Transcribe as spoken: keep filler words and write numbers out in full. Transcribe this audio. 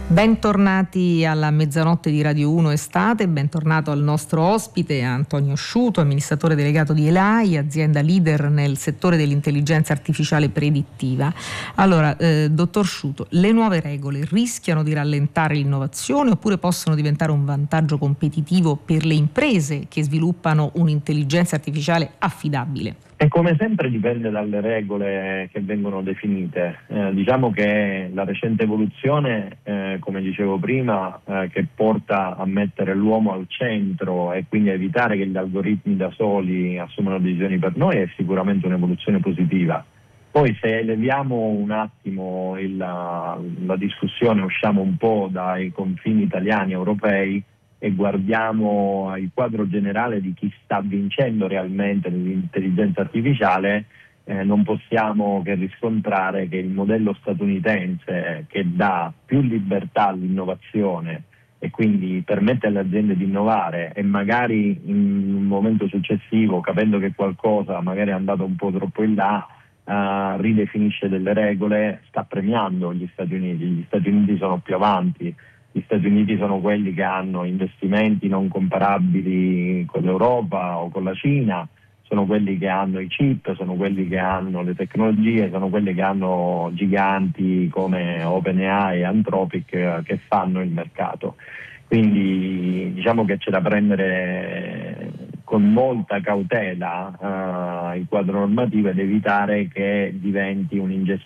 Bentornati alla mezzanotte di Radio uno Estate, bentornato al nostro ospite Antonio Sciuto, amministratore delegato di Elai, azienda leader nel settore dell'intelligenza artificiale predittiva. Allora, eh, dottor Sciuto, le nuove regole rischiano di rallentare l'innovazione oppure possono diventare un vantaggio competitivo per le imprese che sviluppano un'intelligenza artificiale affidabile? E come sempre dipende dalle regole che vengono definite. Eh, diciamo che la recente evoluzione, eh, come dicevo prima, eh, che porta a mettere l'uomo al centro e quindi a evitare che gli algoritmi da soli assumano decisioni per noi, è sicuramente un'evoluzione positiva. Poi se eleviamo un attimo il, la, la discussione, usciamo un po' dai confini italiani e europei e guardiamo il quadro generale di chi sta vincendo realmente l'intelligenza artificiale, eh, non possiamo che riscontrare che il modello statunitense, che dà più libertà all'innovazione e quindi permette alle aziende di innovare e magari in un momento successivo, capendo che qualcosa magari è andato un po' troppo in là, uh, ridefinisce delle regole, sta premiando gli Stati Uniti. Gli Stati Uniti sono più avanti. Gli Stati Uniti sono quelli che hanno investimenti non comparabili con l'Europa o con la Cina, sono quelli che hanno i chip, sono quelli che hanno le tecnologie, sono quelli che hanno giganti come OpenAI e Anthropic che fanno il mercato. Quindi diciamo che c'è da prendere con molta cautela uh, il quadro normativo ed evitare che diventi